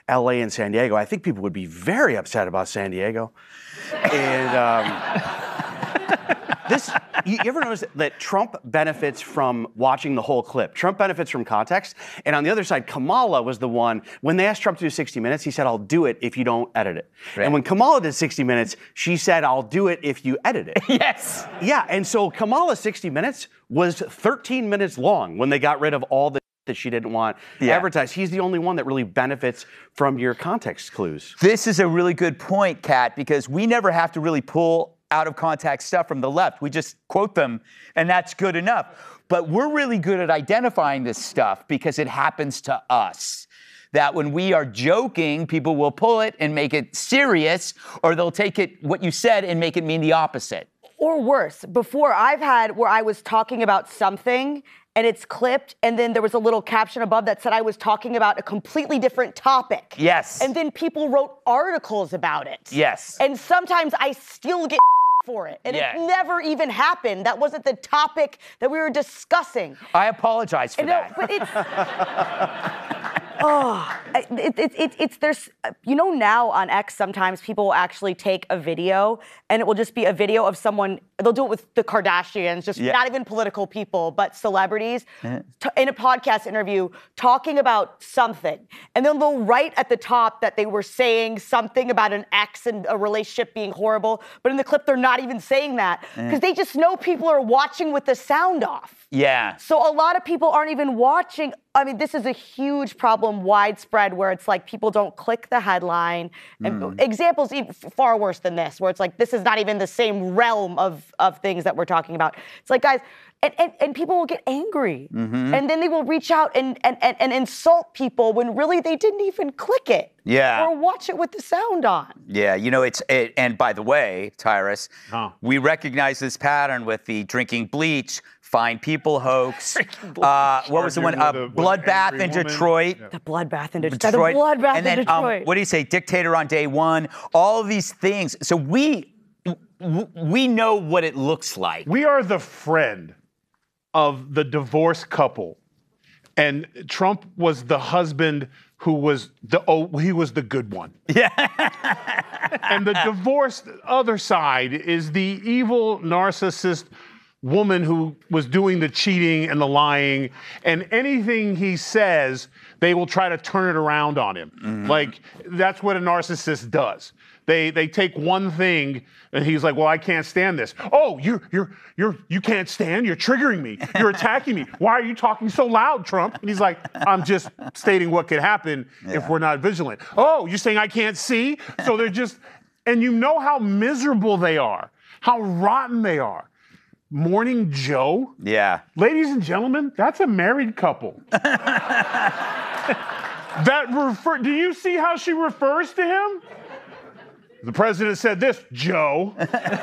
LA and San Diego, I think people would be very upset about San Diego. And you ever notice that Trump benefits from watching the whole clip? Trump benefits from context. And on the other side, Kamala was the one, when they asked Trump to do 60 Minutes, he said, I'll do it if you don't edit it. Right. And when Kamala did 60 Minutes, she said, I'll do it if you edit it. Yes. Yeah, and so Kamala's 60 Minutes was 13 minutes long when they got rid of all the that she didn't want advertised. He's the only one that really benefits from your context clues. This is a really good point, Kat, because we never have to really pull out of context stuff from the left. We just quote them, and that's good enough. But we're really good at identifying this stuff because it happens to us. That when we are joking, people will pull it and make it serious, or they'll take it, what you said, and make it mean the opposite. Or worse, before I've had where I was talking about something and it's clipped, and then there was a little caption above that said I was talking about a completely different topic. Yes. And then people wrote articles about it. Yes. And sometimes I still get for it. And it never even happened. That wasn't the topic that we were discussing. I apologize for that. But it's there's, now on X, sometimes people will actually take a video and it will just be a video of someone, they'll do it with the Kardashians, just not even political people, but celebrities, in a podcast interview, talking about something. And then they'll write at the top that they were saying something about an ex and a relationship being horrible, but in the clip, they're not even saying that because they just know people are watching with the sound off. Yeah. So a lot of people aren't even watching. I mean, this is a huge problem, widespread, where it's like people don't click the headline. And examples even far worse than this, where it's like this is not even the same realm of things that we're talking about. It's like, guys, and people will get angry. And then they will reach out and insult people when really they didn't even click it. Yeah. Or watch it with the sound on. Yeah, and by the way, Tyrus, we recognize this pattern with the drinking bleach, Fine People hoax. What was the one? Bloodbath in Detroit. Yeah. The bloodbath in Detroit. The bloodbath in Detroit. What do you say? Dictator on day one. All of these things. So we know what it looks like. We are the friend of the divorced couple, and Trump was the husband who was he was the good one. Yeah. And the divorced other side is the evil narcissist woman who was doing the cheating and the lying, and anything he says, they will try to turn it around on him. Like, that's what a narcissist does. They take one thing, and he's like, well, I can't stand this. Oh, you can't stand? You're triggering me. You're attacking me. Why are you talking so loud, Trump? And he's like, I'm just stating what could happen if we're not vigilant. Oh, you're saying I can't see? So they're just, and you know how miserable they are, how rotten they are. Morning Joe? Yeah. Ladies and gentlemen, that's a married couple. Do you see how she refers to him? The president said this, Joe.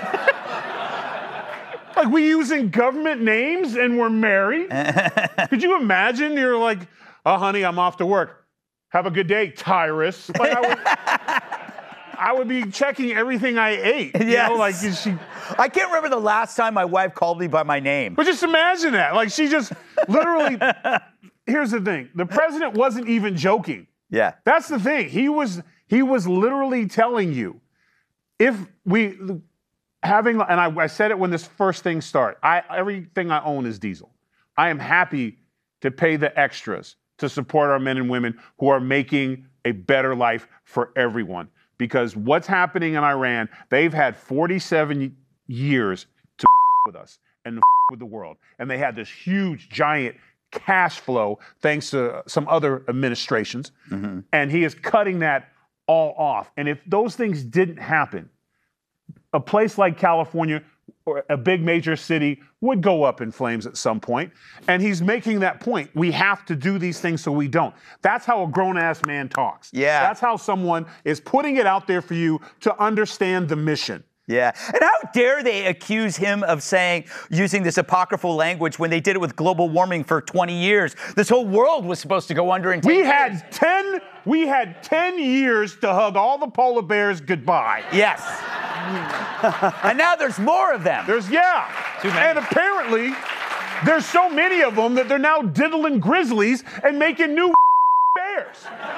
Like, we using government names and we're married? Could you imagine? You're like, oh, honey, I'm off to work. Have a good day, Tyrus. Like, I would be checking everything I ate. Yes. You know, like, is she... I can't remember the last time my wife called me by my name. But just imagine that. Like, she just literally... Here's the thing. The president wasn't even joking. Yeah. That's the thing. He was literally telling you, if we... and I said it when this first thing started. Everything I own is diesel. I am happy to pay the extras to support our men and women who are making a better life for everyone. Because what's happening in Iran, they've had 47 years to with us and with the world. And they had this huge, giant cash flow thanks to some other administrations. And he is cutting that all off. And if those things didn't happen, a place like California or a big major city would go up in flames at some point. And he's making that point. We have to do these things so we don't. That's how a grown-ass man talks. Yeah. That's how someone is putting it out there for you to understand the mission. Yeah. And how dare they accuse him of using this apocryphal language when they did it with global warming for 20 years? This whole world was supposed to go under in 10 years. We had 10 years to hug all the polar bears goodbye. Yes. And now there's more of them. And apparently there's so many of them that they're now diddling grizzlies and making new bears.